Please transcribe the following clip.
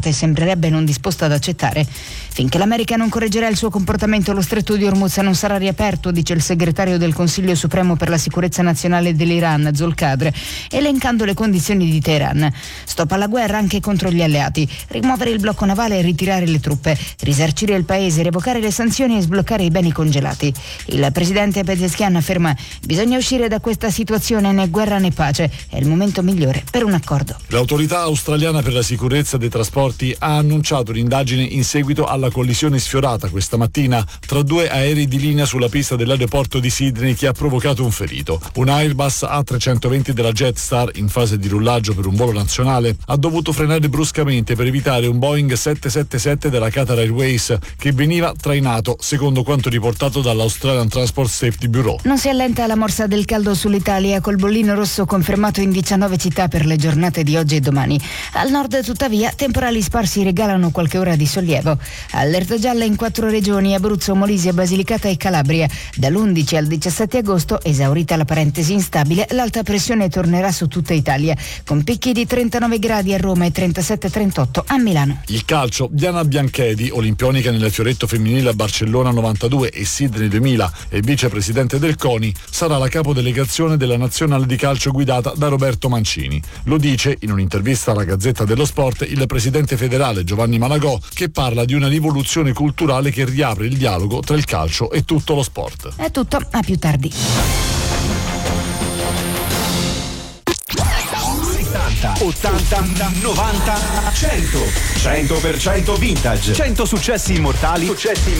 parte sembrerebbe non disposta ad accettare. Finché l'America non correggerà il suo comportamento, lo stretto di Hormuz non sarà riaperto, dice il segretario del Consiglio Supremo per la sicurezza nazionale dell'Iran, Zolkadr, elencando le condizioni di Teheran. Stop alla guerra anche contro gli alleati, rimuovere il blocco navale e ritirare le truppe, risarcire il paese, revocare le sanzioni e sbloccare i beni congelati. Il presidente Pezeshkian afferma: bisogna uscire da questa situazione, né guerra né pace, è il momento migliore per un accordo. L'autorità australiana per la sicurezza dei trasporti ha annunciato un'indagine in seguito alla collisione sfiorata questa mattina tra due aerei di linea sulla pista dell'aeroporto di Sydney che ha provocato un ferito. Un Airbus A320 della Jetstar, in fase di rullaggio per un volo nazionale, ha dovuto frenare bruscamente per evitare un Boeing 777 della Qatar Airways che veniva trainato, secondo quanto riportato dall'Australian Transport Safety Bureau. Non si allenta la morsa del caldo sull'Italia, col bollino rosso confermato in 19 città per le giornate di oggi e domani. Al nord, tuttavia, temporali sparsi regalano qualche ora di sollievo. Allerta gialla in 4 regioni: Abruzzo, Molise, Basilicata e Calabria. Dall'11 al 17 agosto, esaurita la parentesi instabile, l'alta pressione tornerà su tutta Italia, con picchi di 39 gradi a Roma e 37-38 a Milano. Il calcio: Diana Bianchedi, olimpionica nel fioretto femminile a Barcellona 92 e Sydney 2000 e vicepresidente del CONI, sarà la capodelegazione della nazionale di calcio guidata da Roberto Mancini. Lo dice in un'intervista alla Gazzetta dello Sport il presidente federale Giovanni Malagò, che parla di una rivoluzione culturale che riapre il dialogo tra il calcio e tutto lo sport. È tutto, a più tardi. 80, 90, 100% vintage. 100 successi immortali